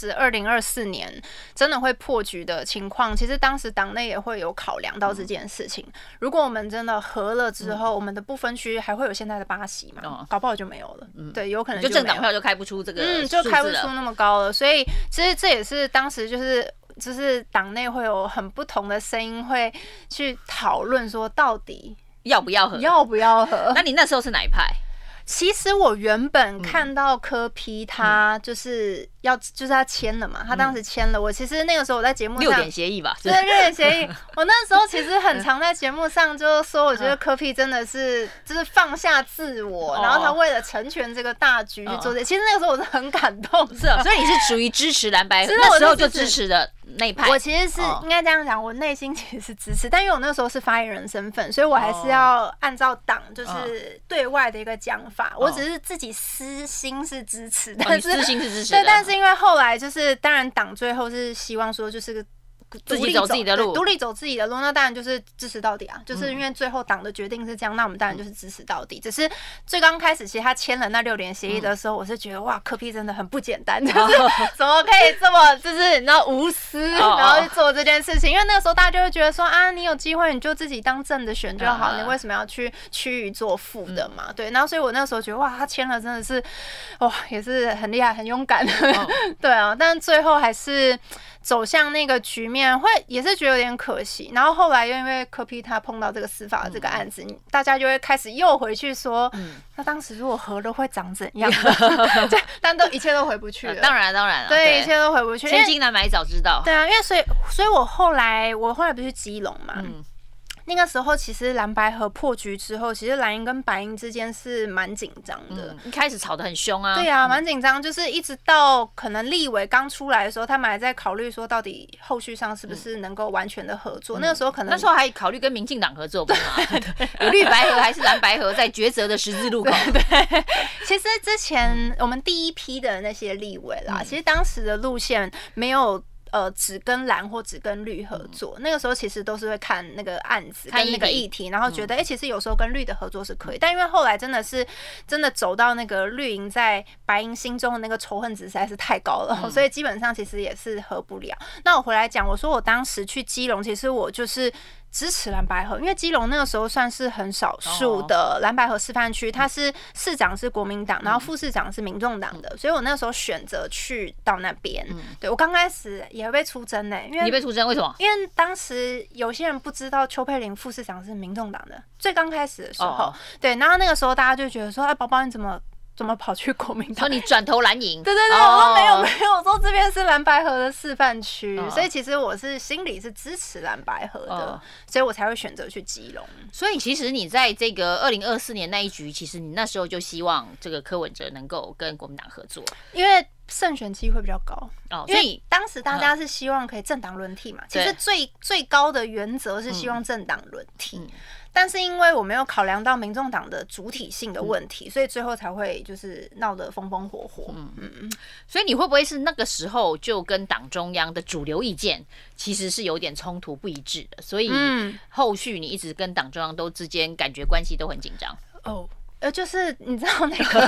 时2024年真的会破局的情况，其实当时党内也会有考量到这件事情。如果我们真的合了之后，我们的不分区还会有现在的8席嘛？搞不好就没有了。对，有可能就政党票就开不出这个就开不出那么高了。所以其实这也是当时就是党内会有很不同的声音会去讨论说，到底要不要合？ 那你那时候是哪一派？ 其实我原本看到柯 P 他就是他签了嘛，他当时签了。我其实那个时候我在节目上 6点协议吧， 对6点协议。我那时候其实很常在节目上就说，我觉得柯 P 真的是就是放下自我，然后他为了成全这个大局去做这。其实那个时候我是很感动， 是啊，所以你是属于支持蓝白合，那时候就支持的那一派。 我其实是应该这样讲，我内心其实是支持，但因为我那时候是发言人身份，所以我还是要按照党就是对外的一个讲法。我只是自己私心是支持，但是私心是支持的， 对，但是因为后来就是当然党最后是希望说就是自己走自己的路， 独立走自己的路，那当然就是支持到底啊！就是因为最后党的决定是这样，那我们当然就是支持到底。只是最刚开始，其实他签了那6点协议的时候，我是觉得哇，柯 P 真的很不简单，就是怎么可以这么就是你知道无私，然后去做这件事情？因为那个时候大家就会觉得说啊，你有机会你就自己当正的选就好，你为什么要去趋于做副的嘛？对，然后所以我那时候觉得哇，他签了真的是哇，也是很厉害、很勇敢，对啊，但最后还是走向那个局面。也是觉得有点可惜，然后后来又因为柯 P 他碰到这个司法的这个案子，大家就会开始又回去说，那当时如果合了会长怎样？但一切都回不去了。 当然了， 对，一切都回不去。 千金难买早知道。 对啊，因为所以我后来不是基隆嘛。那个时候其实蓝白合破局之后，其实蓝营跟白营之间是蛮紧张的， 一开始吵得很凶啊。 对啊，蛮紧张，就是一直到可能立委刚出来的时候，他们还在考虑说到底后续上是不是能够完全的合作。那个时候那时候还考虑跟民进党合作，不是吗？有绿白合还是蓝白合在抉择的十字路口。 对，其实之前我们第一批的那些立委啦，其实当时的路线没有。只跟蓝或只跟绿合作，那个时候其实都是会看那个案子跟那个议题，然后觉得其实有时候跟绿的合作是可以，但因为后来真的走到那个绿营在白营心中的那个仇恨值实在是太高了，所以基本上其实也是合不了。那我回来讲，我说我当时去基隆，其实我就是支持蓝白合，因为基隆那个时候算是很少数的蓝白合示范区，它是市长是国民党，然后副市长是民众党的，所以我那时候选择去到那边。对，我刚开始也会被出征因为你被出征为什么？ 因为当时有些人不知道邱佩玲副市长是民众党的，最刚开始的时候，对，然后那个时候大家就觉得说，哎，宝宝你怎么跑去国民党？ 说你转投蓝营？ 对，我说没有，我说这边是蓝白合的示范区，所以其实我是心里是支持蓝白合的，所以我才会选择去基隆。 所以其实你在这个2024年那一局，其实你那时候就希望这个柯文哲能够跟国民党合作， 因为胜选机会比较高因为当时大家是希望可以政党轮替嘛，其实最高的原则是希望政党轮替。但是因为我没有考量到民众党的主体性的问题，所以最后才会就是闹得风风火火。 所以你会不会是那个时候就跟党中央的主流意见其实是有点冲突不一致的？所以后续你一直跟党中央都之间感觉关系都很紧张。 就是你知道那个，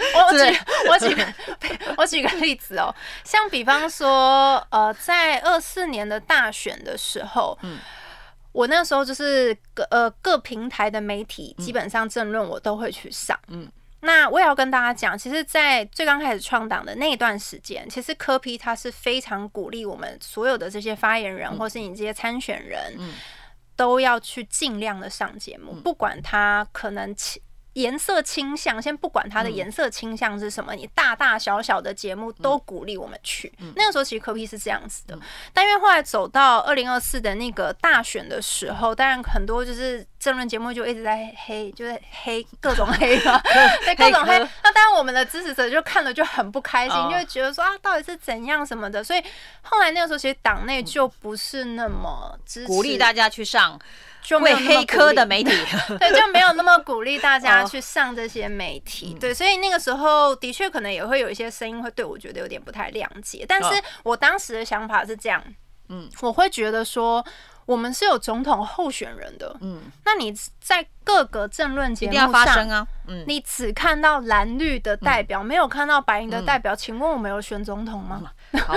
我举个例子哦，像比方说在24年的大选的时候，我那时候就是各平台的媒体基本上政论我都会去上。那我也要跟大家讲，其实在最刚开始创党的那一段时间，其实柯 P 他是非常鼓励我们所有的这些发言人或是你这些参选人都要去尽量的上节目，不管他可能颜色倾向，先不管它的颜色倾向是什么，你大大小小的节目都鼓励我们去。那个时候其实柯 P 是这样子的，但因为后来走到2024的那个大选的时候，当然很多就是政论节目就一直在黑，就是黑各种黑嘛，对，各种黑。那当然我们的支持者就看了就很不开心，就会觉得说到底是怎样什么的。所以后来那个时候其实党内就不是那么支持， 鼓励大家去上。 就没有黑科的媒体对，就没有那么鼓励大家去上这些媒体对，所以那个时候的确可能也会有一些声音会对我觉得有点不太谅解，但是我当时的想法是这样，我会觉得说我们是有总统候选人的，那你在各个政论节目上一定要发声啊，你只看到蓝绿的代表，没有看到白营的代表，请问我们有选总统吗？